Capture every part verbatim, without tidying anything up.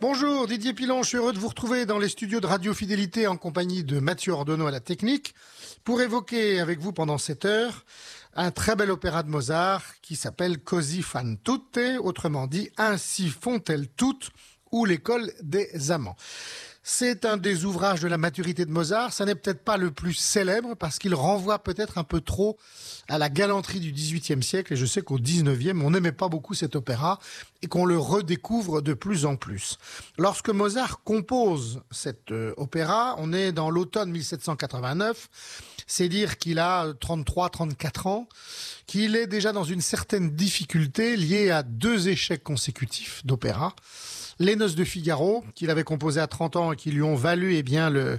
Bonjour, Didier Pilon, je suis heureux de vous retrouver dans les studios de Radio Fidélité en compagnie de Mathieu Ordonneau à la technique pour évoquer avec vous pendant cette heure un très bel opéra de Mozart qui s'appelle Così fan tutte, autrement dit Ainsi font-elles toutes, ou l'école des amants. C'est un des ouvrages de la maturité de Mozart. Ça n'est peut-être pas le plus célèbre parce qu'il renvoie peut-être un peu trop à la galanterie du dix-huitième siècle. Et je sais qu'au dix-neuvième, on n'aimait pas beaucoup cet opéra et qu'on le redécouvre de plus en plus. Lorsque Mozart compose cet euh, opéra, on est dans l'automne mille sept cent quatre-vingt-neuf. C'est dire qu'il a trente-trois, trente-quatre ans, qu'il est déjà dans une certaine difficulté liée à deux échecs consécutifs d'opéra. Les Noces de Figaro, qu'il avait composé à trente ans et qui lui ont valu eh bien, le,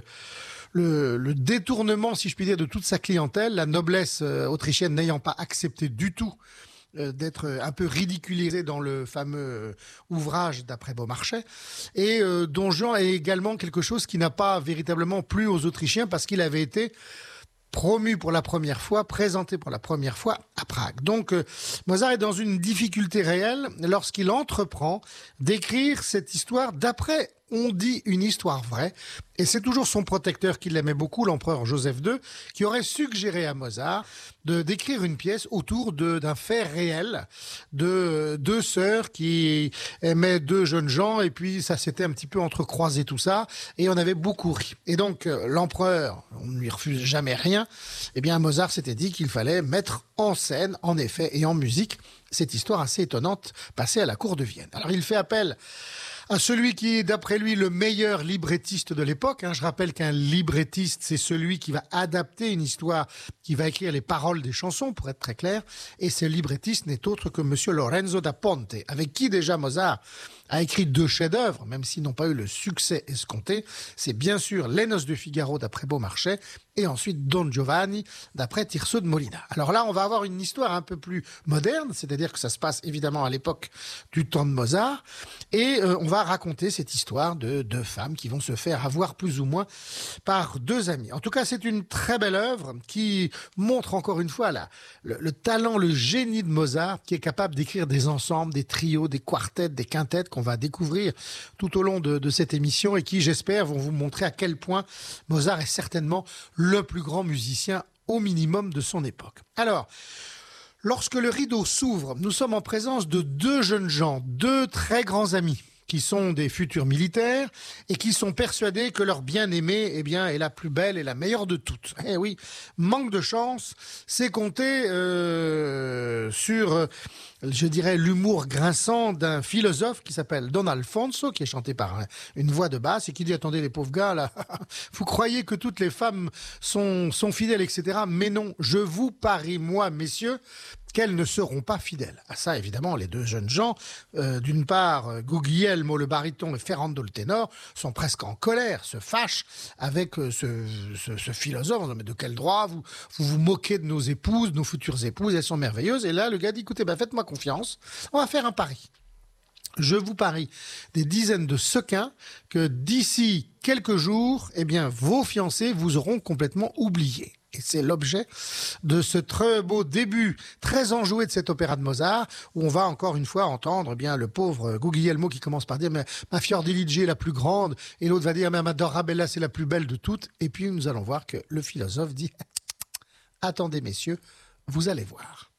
le, le détournement, si je puis dire, de toute sa clientèle, la noblesse euh, autrichienne n'ayant pas accepté du tout euh, d'être un peu ridiculisée dans le fameux euh, ouvrage d'après Beaumarchais. Et euh, Don Juan est également quelque chose qui n'a pas véritablement plu aux Autrichiens parce qu'il avait été promu pour la première fois, présenté pour la première fois à Prague. Donc euh, Mozart est dans une difficulté réelle lorsqu'il entreprend d'écrire cette histoire d'après, on dit, une histoire vraie. Et c'est toujours son protecteur qui l'aimait beaucoup, l'empereur Joseph deux, qui aurait suggéré à Mozart de d'écrire une pièce autour de, d'un fait réel de deux sœurs qui aimaient deux jeunes gens et puis ça s'était un petit peu entrecroisé tout ça et on avait beaucoup ri. Et donc euh, l'empereur, on ne lui refuse jamais rien, eh bien Mozart s'était dit qu'il fallait mettre en scène, en effet, et en musique, cette histoire assez étonnante passée à la cour de Vienne. Alors il fait appel à celui qui est, d'après lui, le meilleur librettiste de l'époque. Hein. Je rappelle qu'un librettiste, c'est celui qui va adapter une histoire, qui va écrire les paroles des chansons, pour être très clair. Et ce librettiste n'est autre que Monsieur Lorenzo da Ponte, avec qui déjà Mozart a écrit deux chefs-d'œuvre, même s'ils n'ont pas eu le succès escompté. C'est bien sûr Les Noces de Figaro d'après Beaumarchais et ensuite Don Giovanni d'après Tirso de Molina. Alors là, on va avoir une histoire un peu plus moderne, c'est-à-dire que ça se passe évidemment à l'époque du temps de Mozart et euh, on va raconter cette histoire de deux femmes qui vont se faire avoir plus ou moins par deux amis. En tout cas, c'est une très belle œuvre qui montre encore une fois la, le, le talent, le génie de Mozart qui est capable d'écrire des ensembles, des trios, des quartets, des quintettes qu'on va découvrir tout au long de, de cette émission et qui, j'espère, vont vous montrer à quel point Mozart est certainement le plus grand musicien au minimum de son époque. Alors, lorsque le rideau s'ouvre, nous sommes en présence de deux jeunes gens, deux très grands amis, qui sont des futurs militaires et qui sont persuadés que leur bien-aimée eh bien, est la plus belle et la meilleure de toutes. Eh oui, manque de chance, c'est compter euh, sur, euh, je dirais, l'humour grinçant d'un philosophe qui s'appelle Don Alfonso, qui est chanté par un, une voix de basse et qui dit, attendez les pauvres gars, là, vous croyez que toutes les femmes sont, sont fidèles, et cetera. Mais non, je vous parie, moi, messieurs, qu'elles ne seront pas fidèles. À ça, évidemment, les deux jeunes gens, euh, d'une part, Guglielmo le baryton et Ferrando le ténor, sont presque en colère, se fâchent avec euh, ce, ce, ce philosophe. Mais de quel droit vous, vous vous moquez de nos épouses, de nos futures épouses, elles sont merveilleuses. Et là, le gars dit, écoutez, ben, faites-moi confiance, on va faire un pari. Je vous parie des dizaines de sequins que d'ici quelques jours, eh bien, vos fiancés vous auront complètement oubliés. Et c'est l'objet de ce très beau début, très enjoué de cet opéra de Mozart, où on va encore une fois entendre eh bien le pauvre Guglielmo qui commence par dire mais ma Fiordiligi est la plus grande, et l'autre va dire mais ma Dorabella c'est la plus belle de toutes. Et puis nous allons voir que le philosophe dit attendez messieurs, vous allez voir.